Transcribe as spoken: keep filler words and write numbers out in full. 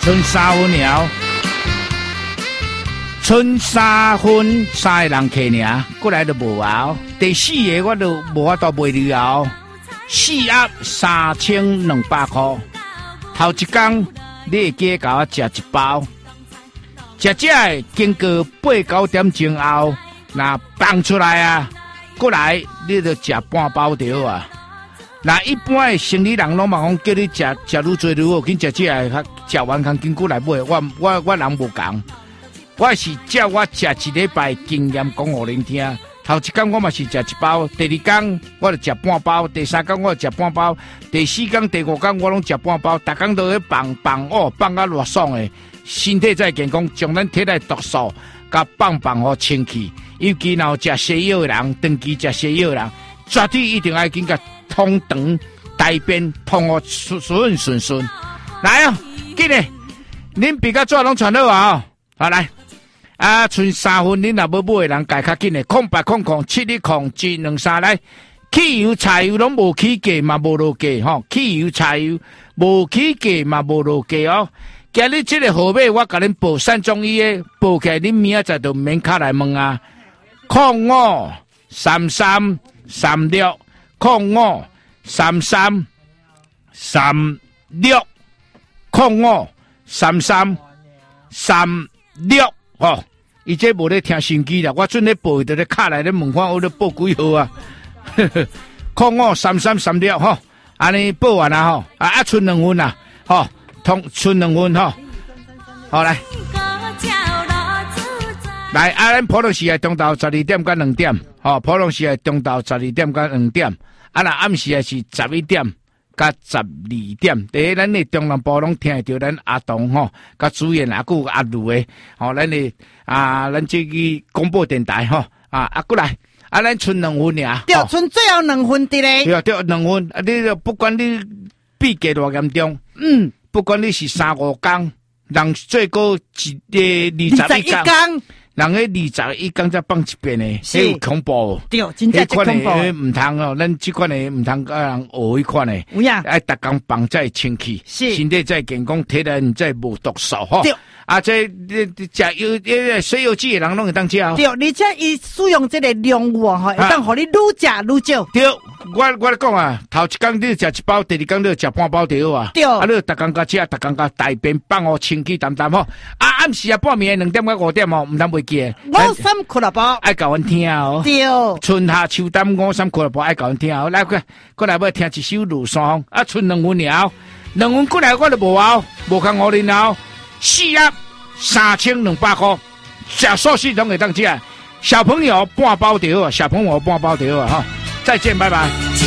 剩三分了，剩三分，三个人客尔，过来就无啊。第四个我都无法度卖了，四盒三千两百块。头一工你会记甲我食一包，食食的经过八九点钟后，若放出来啊，过来你就食半包着啊。那一般的生理人拢嘛讲叫你食食愈多愈好，紧食食个食完康紧过来买。我我我人无共，我是照我食一礼拜经验讲互恁听。头一工我嘛是食一包，第二工我就食半包，第三工我就食半包，第四工、第五工我拢食半包，逐工都咧放放哦，放啊偌爽诶，身体再健康，将咱体内毒素甲放放互清气。尤其若有食西药诶人，长期食西药诶人，绝对一定要紧甲通肠大便通哦顺顺顺顺。来哦，紧诶，恁比较早拢传好啊、哦，好来。啊，剩三分，恁若要买的人改较紧诶，空八空空七一空一两三来，汽油柴油拢无起价嘛无落价吼，汽油柴油无起价嘛无落价哦。今日这个号码我甲恁报三中医诶，报起来恁明仔载就免卡来问啊。空五三三三六，空五三三三六，空五三三三六哦。伊这无咧听心机啦，我准咧报就咧卡来咧问看我咧报几号啊？空五三三三六吼，安尼报完啦吼，啊啊剩两份啦，吼，通剩两份吼，好来，来啊！咱普通时系中昼十二点到两点，吼，普通时系中昼十二点到两点，啊那暗时系是十一点。甲十二點，第一咱的中南部拢聽到咱阿東吼，甲主演阿姑阿盧的，吼，咱的啊，咱這個廣播電台吼，啊啊過來，啊咱剩兩分爾， 對，剩最後兩分的咧， 對對，兩分，啊你不管你比價多嚴重， 嗯， 不管你是三五工，人最高一個二十一工。人迄二十一工才放一遍呢，迄有恐怖。 对，真正恐怖。 唔通哦，咱这款的唔通甲人学迄款的。 有呀， 爱逐工放在清气，身体再健康，体内再无毒素吼。对，啊，这食有这水药剂的人拢会当食。对， 而且伊使用这个量物吼，会当互你愈食愈少。 对，我我讲啊，头一工你食一包，第二工你食半包就好啊。对，啊，你逐工甲食，逐工甲大便放哦，清气淡淡吼。啊，暗时啊半暝两点到五點哦，唔通袂。 五三俱樂部愛甲阮聽哦，對，春夏秋冬五三俱樂部愛甲阮聽哦，來過過來要聽一首《路山風》，啊，剩兩分了，兩分過來我就無後，無空互恁後，四盒三千兩百塊，食素食攏會當食，小朋友半包就好，小朋友半包就好哈，再見，拜拜。